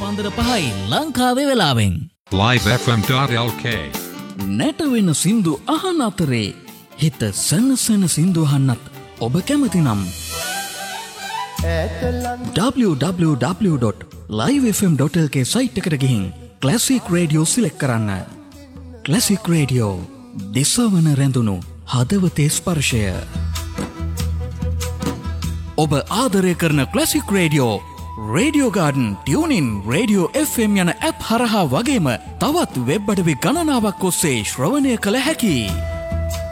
පාන්දර 5යි ලංකාවේ වෙලාවෙන් livefm.lk නැටවෙන සින්දු අහන අතරේ හිත සනසන සින්දු අහන්නත් ඔබ කැමති නම් www.livefm.lk සයිට් එකට ගිහින් ක්ලාසික් රේඩියෝ සිලෙක්ට් කරන්න. ක්ලාසික් රේඩියෝ දිසවන රැඳුණු හදවතේ ස්පර්ශය. ඔබ ආදරය කරන classic radio radio garden, tuning, radio FM යන ඇප් හරහා වගේම තවත් වෙබ් අඩවි ගණනාවක් ඔස්සේ ශ්‍රවණය කළ හැකියි.